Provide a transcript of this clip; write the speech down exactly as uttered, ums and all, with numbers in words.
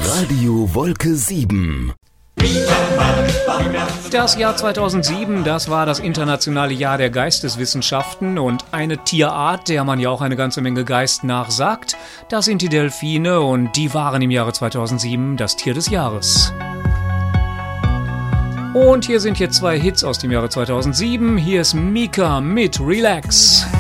Radio Wolke sieben. Das Jahr zweitausendsieben, das war das internationale Jahr der Geisteswissenschaften und eine Tierart, der man ja auch eine ganze Menge Geist nachsagt, das sind die Delfine und die waren im Jahre zweitausendsieben das Tier des Jahres. Und hier sind jetzt zwei Hits aus dem Jahre zweitausendsieben. Hier ist Mika mit Relax.